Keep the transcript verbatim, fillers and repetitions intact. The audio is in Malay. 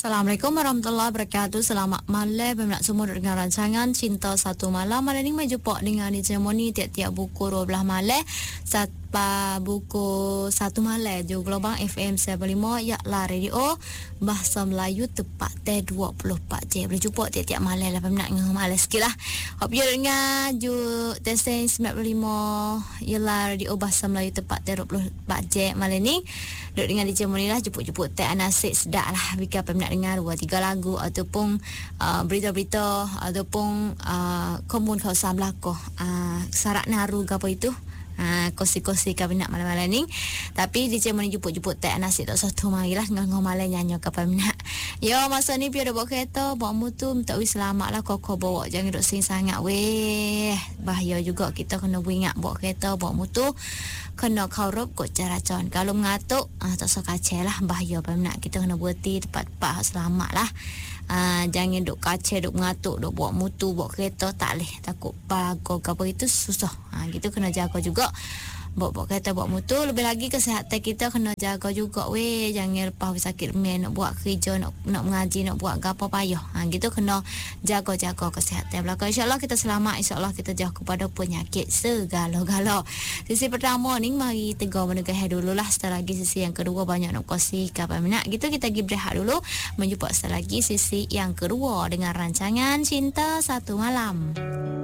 Assalamualaikum warahmatullahi wabarakatuh. Selamat malam peminat semua dengan rancangan Cinta Satu Malam. Malam ni mai jumpa dengan D J Moni tiap-tiap buku dua belas malam sampai buku satu malam di Gelombang F M sembilan puluh lima yaklah radio Bahasa Melayu tepat teh dua puluh empat jam. Boleh jumpa tiap-tiap malam lah peminat dengan malam sikitlah. Hope you dengar ju Tesen sembilan puluh lima ialah radio Bahasa Melayu tepat teh dua puluh empat jam malam ni. Duduk dengan D J Moni lah jemput-jemput teh anasik sedap lah bika peminat dengar dua tiga lagu ataupun uh, berita-berita ataupun uh, komun kawasan belakang uh, sarak naru ke apa itu uh, kosi-kosi kabinet malam-malam ni. Tapi D J Moni jemput-jemput tak nasib tak satu marilah dengan ngomalan nyanyi ke peminat. Yo masa ni piada bawa kereta bawa motor minta wis selamat lah koko bawa jangan duk sing sangat weh. Bahaya juga kita kena ingat bawa kereta bawa motor kena kaurup kot cara con. Kalau mengatuk ah, tak so kacau lah bahaya peminat. Kita kena berhenti tempat-tempat selamat lah. Ah, jangan duk kacau duk mengatuk duk bawa motor bawa kereta tak leh takut pago apa itu susah. Ah, gitu kena jaga juga. Bawa-bawa kereta bawa motor. Lebih lagi kesihatan kita kena jaga juga weh. Jangan lepas sakit main nak buat kerja nak nak mengaji nak buat apa payah. Ha, gitu kena jaga-jaga kesihatan belakang. InsyaAllah kita selamat. InsyaAllah kita jauh kepada penyakit segala-gala. Sisi pertama ni mari tegur menegah dululah. Setelah lagi sisi yang kedua banyak nak kongsi kapan minat. Gitu kita pergi berehat dulu. Menjumpa setelah lagi sisi yang kedua dengan rancangan Cinta Satu Malam.